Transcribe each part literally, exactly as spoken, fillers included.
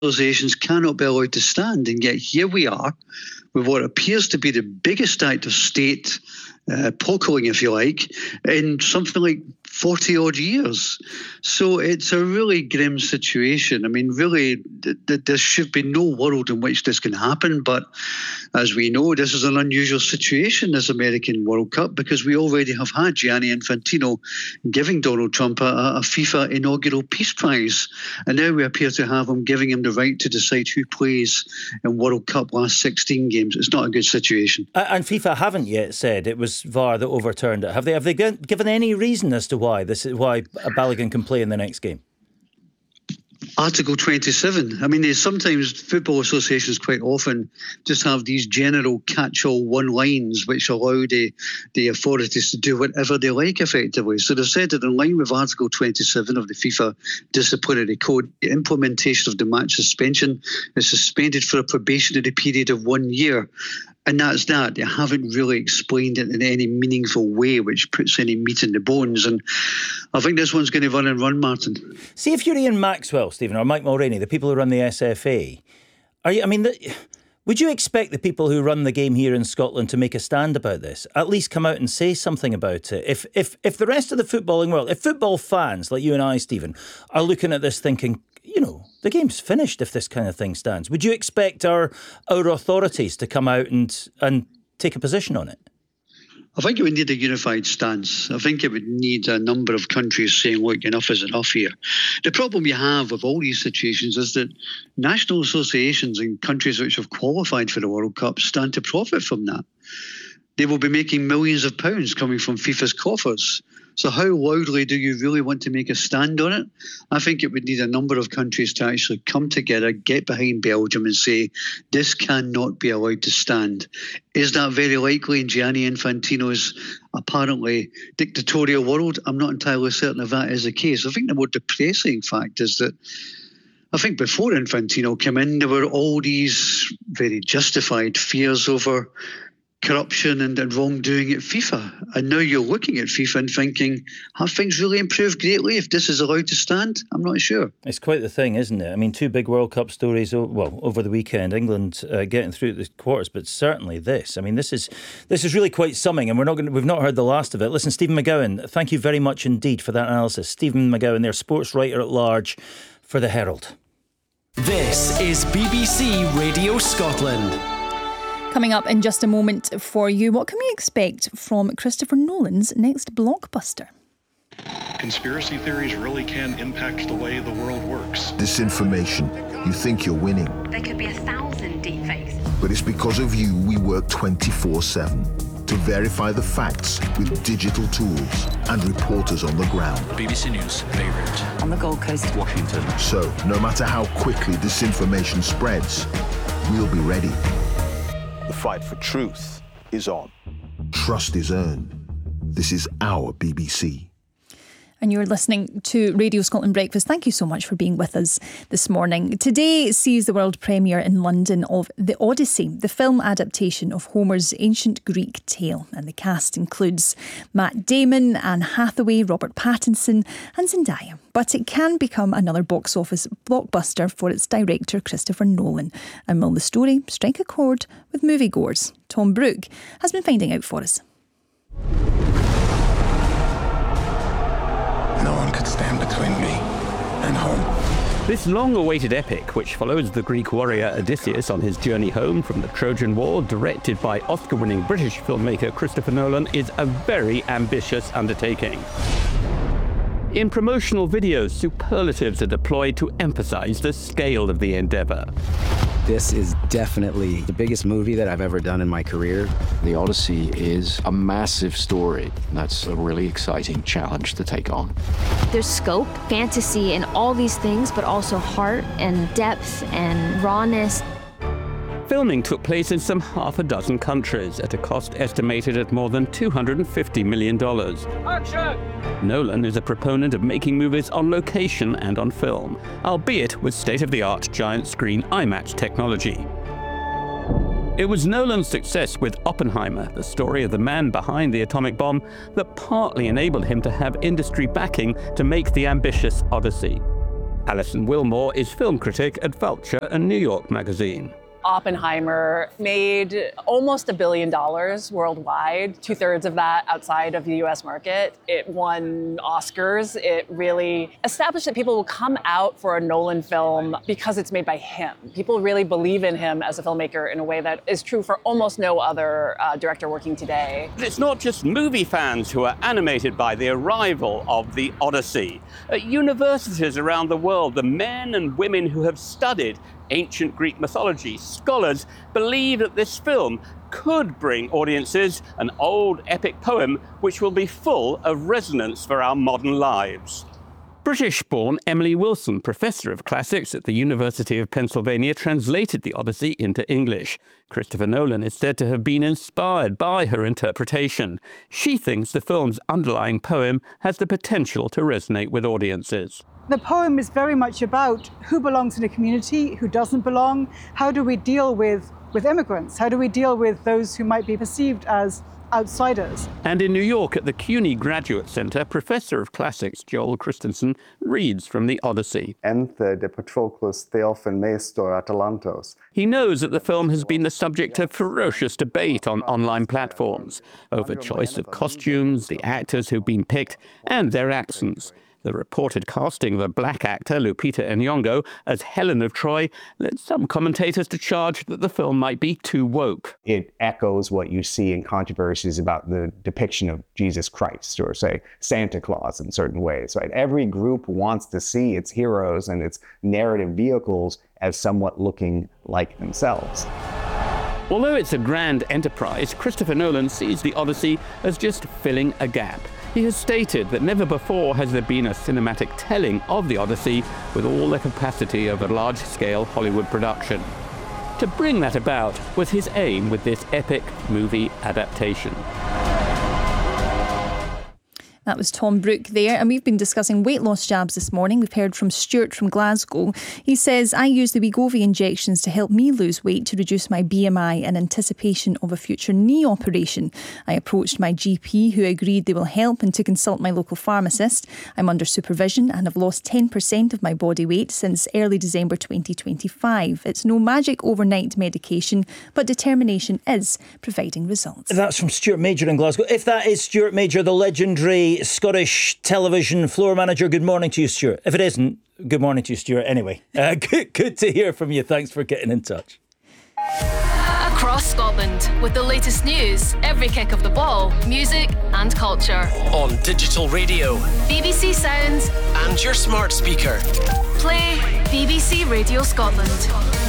associations cannot be allowed to stand, and yet here we are with what appears to be the biggest act of state uh, pockling, if you like, in something like forty odd years. So it's a really grim situation. I mean, really, th- th- there should be no world in which this can happen. But as we know, this is an unusual situation, this American World Cup, because we already have had Gianni Infantino giving Donald Trump a, a FIFA inaugural Peace Prize. And now we appear to have him giving him the right to decide who plays in World Cup last sixteen games. It's not a good situation. And FIFA haven't yet said it was V A R that overturned it. Have they? Have they given any reason as to why this is why Balogun can play in the next game? Article twenty-seven. I mean, there's sometimes football associations quite often just have these general catch-all one-lines which allow the, the authorities to do whatever they like, effectively. So they've said that in line with Article twenty-seven of the FIFA Disciplinary Code, the implementation of the match suspension is suspended for a probationary period of one year. And that's that. They haven't really explained it in any meaningful way, which puts any meat in the bones. And I think this one's going to run and run, Martin. See, if you're Ian Maxwell, Stephen, or Mike Mulroney, the people who run the S F A, are you? I mean, the, would you expect the people who run the game here in Scotland to make a stand about this? At least come out and say something about it. If if if the rest of the footballing world, if football fans like you and I, Stephen, are looking at this thinking, you know, the game's finished if this kind of thing stands, would you expect our our authorities to come out and and take a position on it? I think it would need a unified stance. I think it would need a number of countries saying, look, enough is enough here. The problem you have with all these situations is that national associations in countries which have qualified for the World Cup stand to profit from that. They will be making millions of pounds coming from FIFA's coffers. So how loudly do you really want to make a stand on it? I think it would need a number of countries to actually come together, get behind Belgium and say, this cannot be allowed to stand. Is that very likely in Gianni Infantino's apparently dictatorial world? I'm not entirely certain if that is the case. I think the more depressing fact is that I think before Infantino came in, there were all these very justified fears over corruption and, and wrongdoing at FIFA. And now you're looking at FIFA and thinking, have things really improved greatly if this is allowed to stand? I'm not sure. It's quite the thing, isn't it? I mean, two big World Cup stories, well, over the weekend, England uh, getting through the quarters, but certainly this. I mean, this is this is really quite something, and we're not going to, we've not heard the last of it. Listen, Stephen McGowan, thank you very much indeed for that analysis. Stephen McGowan, their sports writer at large for The Herald. This is B B C Radio Scotland. Coming up in just a moment for you, what can we expect from Christopher Nolan's next blockbuster? Conspiracy theories really can impact the way the world works. Disinformation. You think you're winning. There could be a thousand deepfakes. But it's because of you we work twenty-four seven to verify the facts with digital tools and reporters on the ground. B B C News, Beirut. On the Gold Coast. Washington. So, no matter how quickly disinformation spreads, we'll be ready. The fight for truth is on. Trust is earned. This is our B B C. And you're listening to Radio Scotland Breakfast. Thank you so much for being with us this morning. Today sees the world premiere in London of The Odyssey, the film adaptation of Homer's ancient Greek tale. And the cast includes Matt Damon, Anne Hathaway, Robert Pattinson and Zendaya. But it can become another box office blockbuster for its director, Christopher Nolan. And will the story strike a chord with moviegoers? Tom Brooke has been finding out for us. No one could stand between me and home. This long-awaited epic, which follows the Greek warrior Odysseus on his journey home from the Trojan War, directed by Oscar-winning British filmmaker Christopher Nolan, is a very ambitious undertaking. In promotional videos, superlatives are deployed to emphasize the scale of the endeavor. This is definitely the biggest movie that I've ever done in my career. The Odyssey is a massive story. That's a really exciting challenge to take on. There's scope, fantasy, and all these things, but also heart and depth and rawness. Filming took place in some half a dozen countries at a cost estimated at more than two hundred fifty million dollars. Action! Nolan is a proponent of making movies on location and on film, albeit with state-of-the-art giant screen IMAX technology. It was Nolan's success with Oppenheimer, the story of the man behind the atomic bomb, that partly enabled him to have industry backing to make the ambitious Odyssey. Alison Wilmore is film critic at Vulture and New York Magazine. Oppenheimer made almost a billion dollars worldwide, two-thirds of that outside of the U S market. It won Oscars. It really established that people will come out for a Nolan film because it's made by him. People really believe in him as a filmmaker in a way that is true for almost no other uh, director working today. It's not just movie fans who are animated by the arrival of the Odyssey. At universities around the world, the men and women who have studied ancient Greek mythology, scholars believe that this film could bring audiences an old epic poem which will be full of resonance for our modern lives. British-born Emily Wilson, professor of classics at the University of Pennsylvania, translated the Odyssey into English. Christopher Nolan is said to have been inspired by her interpretation. She thinks the film's underlying poem has the potential to resonate with audiences. The poem is very much about who belongs in a community, who doesn't belong. How do we deal with, with immigrants? How do we deal with those who might be perceived as outsiders? And in New York at the CUNY Graduate Center, Professor of Classics Joel Christensen reads from the Odyssey. Ente de Patroclus Theophan Maestor Atalantos. He knows that the film has been the subject of ferocious debate on online platforms over choice of costumes, the actors who've been picked, and their accents. The reported casting of a black actor, Lupita Nyong'o, as Helen of Troy led some commentators to charge that the film might be too woke. It echoes what you see in controversies about the depiction of Jesus Christ or, say, Santa Claus in certain ways. Right? Every group wants to see its heroes and its narrative vehicles as somewhat looking like themselves. Although it's a grand enterprise, Christopher Nolan sees the Odyssey as just filling a gap. He has stated that never before has there been a cinematic telling of the Odyssey with all the capacity of a large-scale Hollywood production. To bring that about was his aim with this epic movie adaptation. That was Tom Brooke there, and we've been discussing weight loss jabs this morning. We've heard from Stuart from Glasgow. He says, I use the Wegovy injections to help me lose weight to reduce my B M I in anticipation of a future knee operation. I approached my G P, who agreed they will help, and to consult my local pharmacist. I'm under supervision and have lost ten percent of my body weight since early December twenty twenty-five. It's no magic overnight medication, but determination is providing results. That's from Stuart Major in Glasgow. If that is Stuart Major, the legendary Scottish television floor manager, good morning to you, Stuart. If it isn't, good morning to you, Stuart. Anyway, uh, good, good to hear from you. Thanks for getting in touch. Across Scotland, with the latest news, every kick of the ball, music and culture. On digital radio, B B C Sounds and your smart speaker. Play B B C Radio Scotland.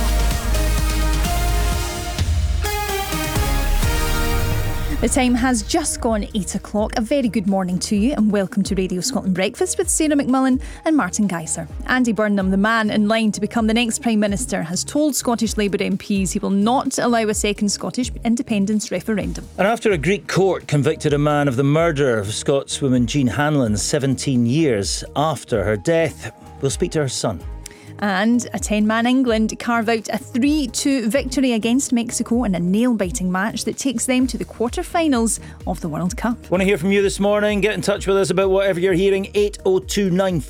The time has just gone eight o'clock. A very good morning to you and welcome to Radio Scotland Breakfast with Sarah McMullen and Martin Geiser. Andy Burnham, the man in line to become the next Prime Minister, has told Scottish Labour M Ps he will not allow a second Scottish independence referendum. And after a Greek court convicted a man of the murder of Scotswoman Jean Hanlon seventeen years after her death, we'll speak to her son. And a ten-man England carve out a three two victory against Mexico in a nail-biting match that takes them to the quarter-finals of the World Cup. Want to hear from you this morning? Get in touch with us about whatever you're hearing. eight oh two nine